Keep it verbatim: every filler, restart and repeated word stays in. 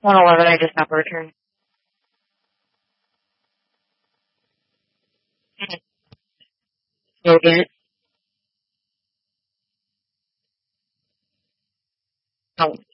one eleven, I just got the return. You'll get it. Oh.